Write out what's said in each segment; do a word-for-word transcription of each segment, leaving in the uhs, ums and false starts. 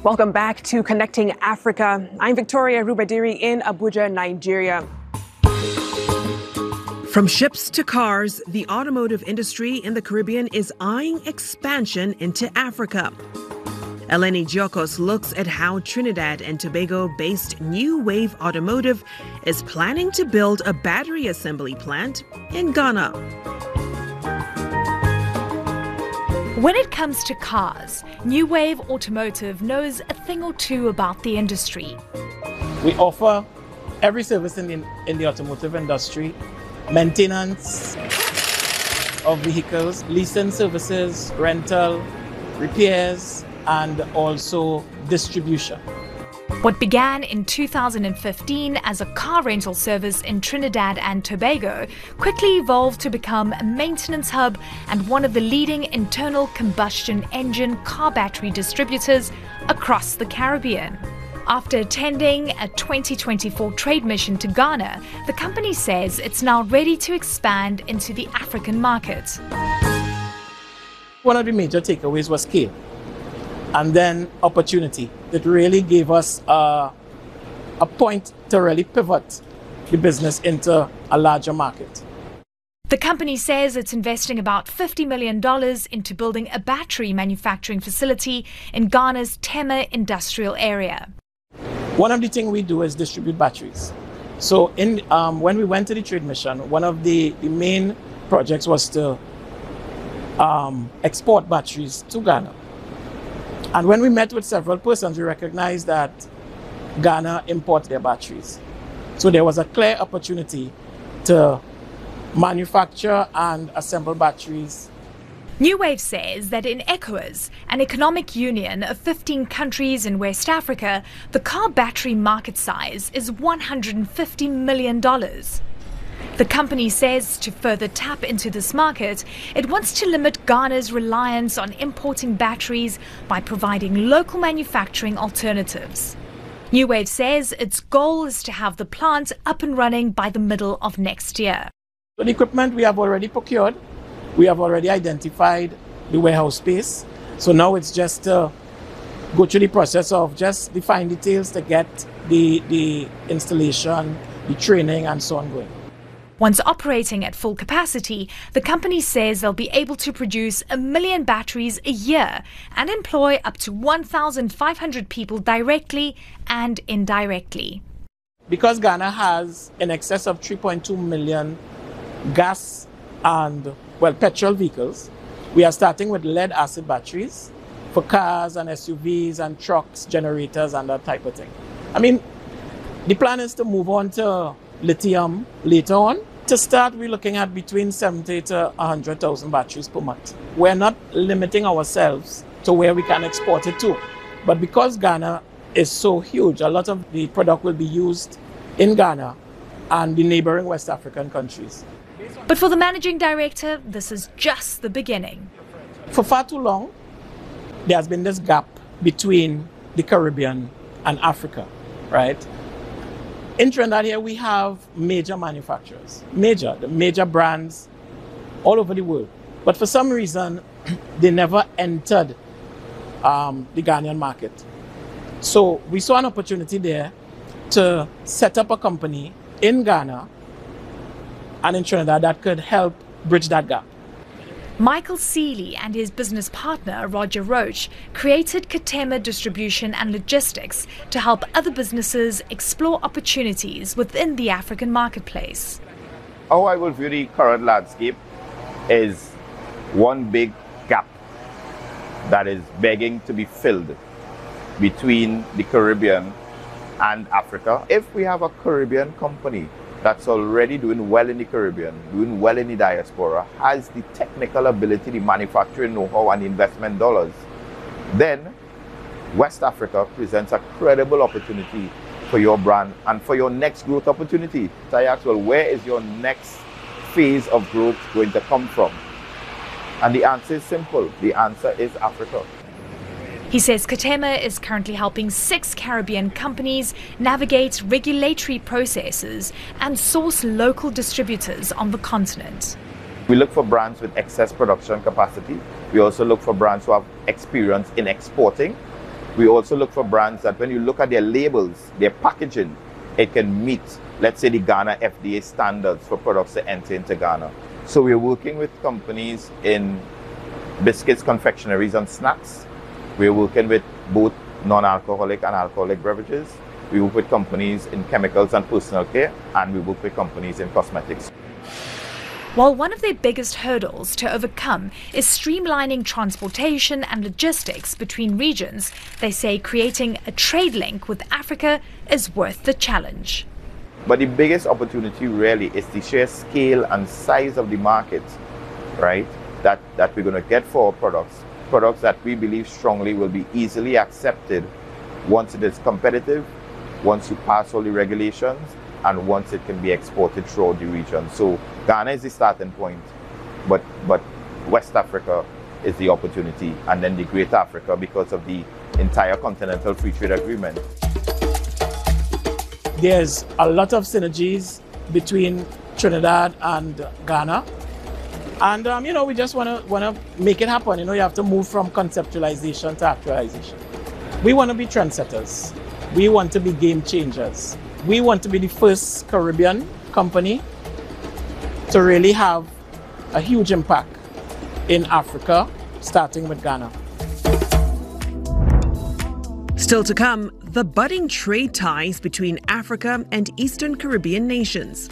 Welcome back to Connecting Africa. I'm Victoria Rubadiri in Abuja, Nigeria. From ships to cars, the automotive industry in the Caribbean is eyeing expansion into Africa. Eleni Giokos looks at how Trinidad and Tobago-based New Wave Automotive is planning to build a battery assembly plant in Ghana. When it comes to cars, New Wave Automotive knows a thing or two about the industry. We offer every service in the, in the automotive industry: maintenance of vehicles, leasing services, rental, repairs, and also distribution. What began in two thousand fifteen as a car rental service in Trinidad and Tobago quickly evolved to become a maintenance hub and one of the leading internal combustion engine car battery distributors across the Caribbean. After attending a twenty twenty-four trade mission to Ghana, the company says it's now ready to expand into the African market. One of the major takeaways was scale, and then opportunity. It really gave us uh, a point to really pivot the business into a larger market. The company says it's investing about fifty million dollars into building a battery manufacturing facility in Ghana's Tema industrial area. One of the things we do is distribute batteries. So in, um, when we went to the trade mission, one of the, the main projects was to um, export batteries to Ghana. And when we met with several persons, we recognized that Ghana imports their batteries. So there was a clear opportunity to manufacture and assemble batteries. New Wave says that in ECOWAS, an economic union of fifteen countries in West Africa, the car battery market size is one hundred fifty million dollars. The company says to further tap into this market, it wants to limit Ghana's reliance on importing batteries by providing local manufacturing alternatives. New Wave says its goal is to have the plant up and running by the middle of next year. The equipment we have already procured. We have already identified the warehouse space. So now it's just to go through the process of just the fine details to get the, the installation, the training, and so on going. Once operating at full capacity, the company says they'll be able to produce a million batteries a year and employ up to one thousand five hundred people directly and indirectly. Because Ghana has in excess of three point two million gas and, well, petrol vehicles, we are starting with lead acid batteries for cars and S U Vs and trucks, generators, and that type of thing. I mean, the plan is to move on to lithium later on. To start, we're looking at between seventy to one hundred thousand batteries per month. We're not limiting ourselves to where we can export it to. But because Ghana is so huge, a lot of the product will be used in Ghana and the neighboring West African countries. But for the managing director, this is just the beginning. For far too long, there has been this gap between the Caribbean and Africa, right? In Trinidad here, we have major manufacturers, major, the major brands all over the world. But for some reason, they never entered um, the Ghanaian market. So we saw an opportunity there to set up a company in Ghana and in Trinidad that could help bridge that gap. Michael Seeley and his business partner, Roger Roach, created Katema Distribution and Logistics to help other businesses explore opportunities within the African marketplace. How I will view the current landscape is one big gap that is begging to be filled between the Caribbean and Africa. If we have a Caribbean company that's already doing well in the Caribbean, doing well in the diaspora, has the technical ability, the manufacturing know-how, and the investment dollars, then West Africa presents a credible opportunity for your brand and for your next growth opportunity. So I ask, well, where is your next phase of growth going to come from? And the answer is simple. The answer is Africa. He says Katema is currently helping six Caribbean companies navigate regulatory processes and source local distributors on the continent. We look for brands with excess production capacity. We also look for brands who have experience in exporting. We also look for brands that when you look at their labels, their packaging, it can meet, let's say, the Ghana F D A standards for products to enter into Ghana. So we're working with companies in biscuits, confectionaries, and snacks. We're working with both non-alcoholic and alcoholic beverages. We work with companies in chemicals and personal care, and we work with companies in cosmetics. While one of their biggest hurdles to overcome is streamlining transportation and logistics between regions, they say creating a trade link with Africa is worth the challenge. But the biggest opportunity really is the sheer scale and size of the market, right, that, that we're going to get for our products. Products that we believe strongly will be easily accepted once it is competitive, once you pass all the regulations, and once it can be exported throughout the region. So Ghana is the starting point, but, but West Africa is the opportunity, and then the Greater Africa because of the entire Continental Free Trade Agreement. There's a lot of synergies between Trinidad and Ghana. And, um, you know, we just want to want to make it happen. You know, you have to move from conceptualization to actualization. We want to be trendsetters. We want to be game changers. We want to be the first Caribbean company to really have a huge impact in Africa, starting with Ghana. Still to come, the budding trade ties between Africa and Eastern Caribbean nations.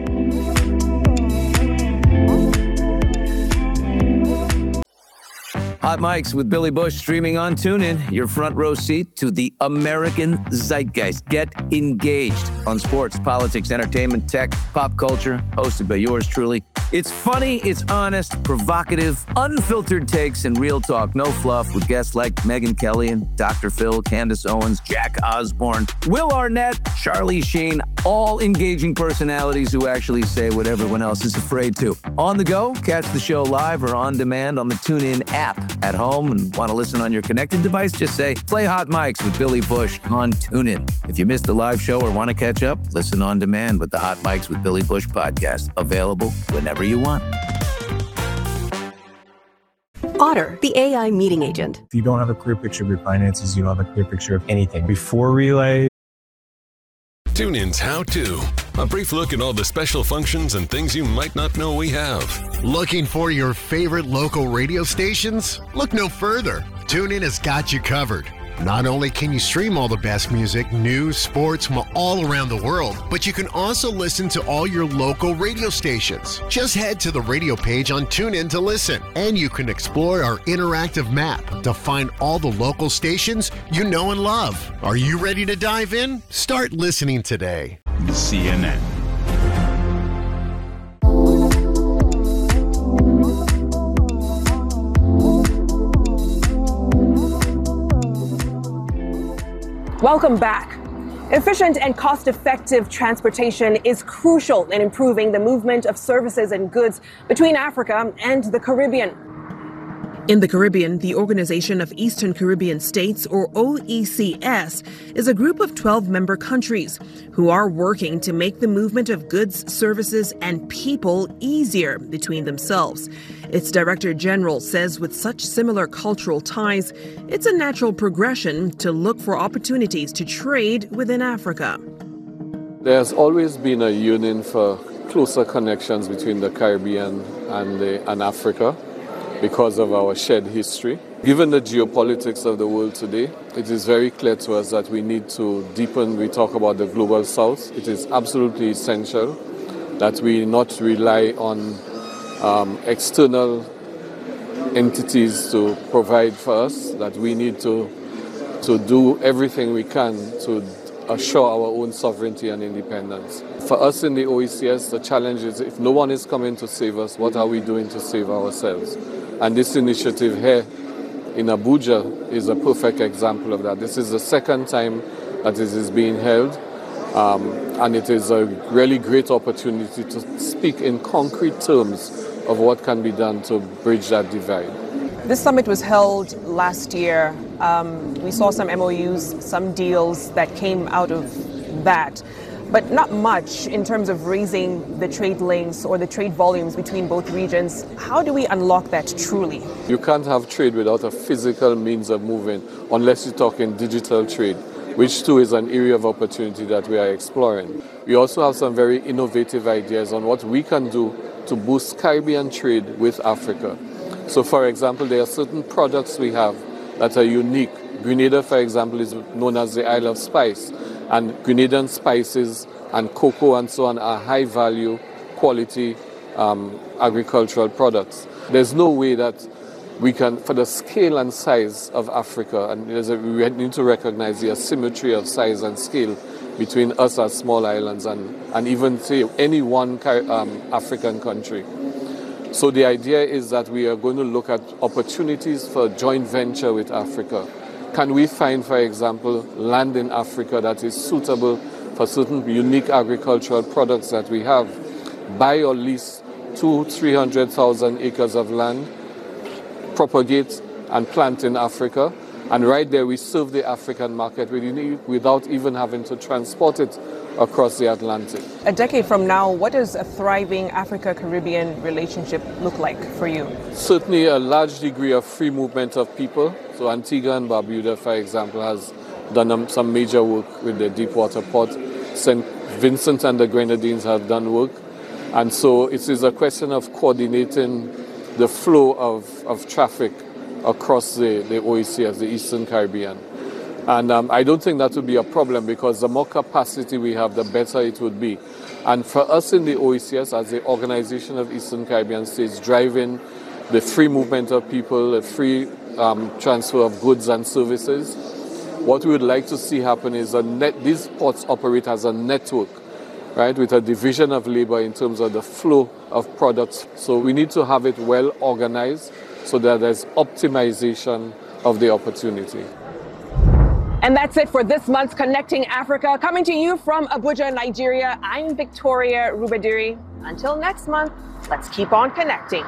Hot Mics with Billy Bush streaming on TuneIn, your front row seat to the American zeitgeist. Get engaged on sports, politics, entertainment, tech, pop culture, hosted by yours truly. It's funny, it's honest, provocative, unfiltered takes, and real talk. No fluff with guests like Megyn Kelly and Doctor Phil, Candace Owens, Jack Osborne, Will Arnett, Charlie Sheen, all engaging personalities who actually say what everyone else is afraid to. On the go, catch the show live or on demand on the TuneIn app. At home and want to listen on your connected device, just say, play Hot Mics with Billy Bush on TuneIn. If you missed the live show or want to catch up, listen on demand with the Hot Mics with Billy Bush podcast, available whenever you want. Otter, the A I meeting agent. If you don't have a clear picture of your finances, you don't have a clear picture of anything. Before Relay, TuneIn's How To. A brief look at all the special functions and things you might not know we have. Looking for your favorite local radio stations? Look no further. TuneIn has got you covered. Not only can you stream all the best music, news, sports from all around the world, but you can also listen to all your local radio stations. Just head to the radio page on TuneIn to listen, and you can explore our interactive map to find all the local stations you know and love. Are you ready to dive in? Start listening today. C N N. Welcome back. Efficient and cost-effective transportation is crucial in improving the movement of services and goods between Africa and the Caribbean. In the Caribbean, the Organization of Eastern Caribbean States, or O E C S, is a group of twelve member countries who are working to make the movement of goods, services, and people easier between themselves. Its Director General says with such similar cultural ties, it's a natural progression to look for opportunities to trade within Africa. There's always been a yearning for closer connections between the Caribbean and, the, and Africa, because of our shared history. Given the geopolitics of the world today, it is very clear to us that we need to deepen, we talk about the global south. It is absolutely essential that we not rely on um, external entities to provide for us, that we need to, to do everything we can to assure our own sovereignty and independence. For us in the O E C S, the challenge is if no one is coming to save us, what are we doing to save ourselves? And this initiative here in Abuja is a perfect example of that. This is the second time that this is being held, um, and it is a really great opportunity to speak in concrete terms of what can be done to bridge that divide. This summit was held last year. Um, we saw some M O Us, some deals that came out of that. but not much in terms of raising the trade links or the trade volumes between both regions. How do we unlock that truly? You can't have trade without a physical means of moving unless you're talking digital trade, which too is an area of opportunity that we are exploring. We also have some very innovative ideas on what we can do to boost Caribbean trade with Africa. So for example, there are certain products we have that are unique. Grenada, for example, is known as the Isle of Spice, and Grenadian spices and cocoa and so on are high value, quality um, agricultural products. There's no way that we can, for the scale and size of Africa, and there's a, we need to recognize the asymmetry of size and scale between us as small islands and, and even say any one um, African country. So the idea is that we are going to look at opportunities for joint venture with Africa. Can we find, for example, land in Africa that is suitable for certain unique agricultural products that we have? Buy or lease two, three hundred thousand acres of land, propagate and plant in Africa, and right there we serve the African market without even having to transport it across the Atlantic. A decade from now, what does a thriving Africa-Caribbean relationship look like for you? Certainly a large degree of free movement of people. So Antigua and Barbuda, for example, has done some major work with the Deepwater Port. Saint Vincent and the Grenadines have done work. And so it is a question of coordinating the flow of, of traffic across the, the O E C S, the Eastern Caribbean. And um, I don't think that would be a problem, because the more capacity we have, the better it would be. And for us in the O E C S, as the Organization of Eastern Caribbean States, driving the free movement of people, the free um, transfer of goods and services, what we would like to see happen is a net, these ports operate as a network, right, with a division of labor in terms of the flow of products. So we need to have it well organized so that there's optimization of the opportunity. And that's it for this month's Connecting Africa. Coming to you from Abuja, Nigeria, I'm Victoria Rubadiri. Until next month, let's keep on connecting.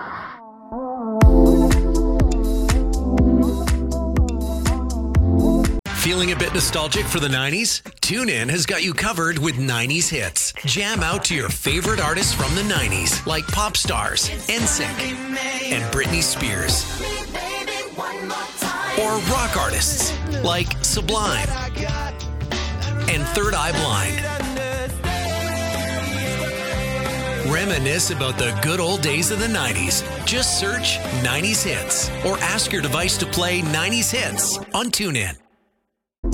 Feeling a bit nostalgic for the nineties? TuneIn has got you covered with nineties hits. Jam out to your favorite artists from the nineties, like pop stars, N Sync, and Britney Spears. Or rock artists, like Sublime and Third Eye Blind. Reminisce about the good old days of the nineties. Just search nineties hits or ask your device to play nineties hits on TuneIn.